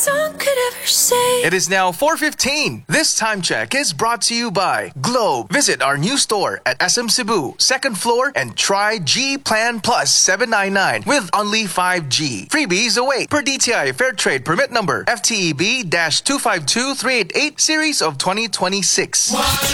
Someone could ever say. It is now 4:15. This time check is brought to you by Globe. Visit our new store at SM Cebu, second floor, and try G Plan Plus 799 with only 5G. Freebies await per DTI Fair Trade Permit Number FTEB-252388 Series of 2026.